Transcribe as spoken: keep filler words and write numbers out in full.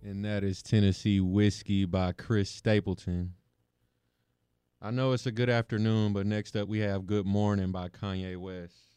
and that is Tennessee Whiskey by Chris Stapleton. I know it's a good afternoon, but next up we have Good Morning by Kanye West.